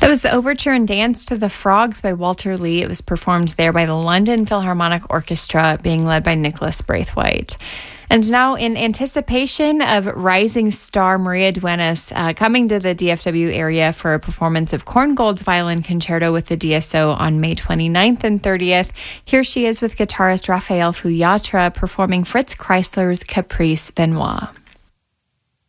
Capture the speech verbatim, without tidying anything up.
That was the Overture and Dance to the Frogs by Walter Lee. It was performed there by the London Philharmonic Orchestra, being led by Nicholas Braithwaite. And now, in anticipation of rising star Maria Duenas uh, coming to the D F W area for a performance of Korngold's Violin Concerto with the D S O on May twenty-ninth and thirtieth, here she is with guitarist Raphael Fuyatra performing Fritz Kreisler's Caprice Benoit.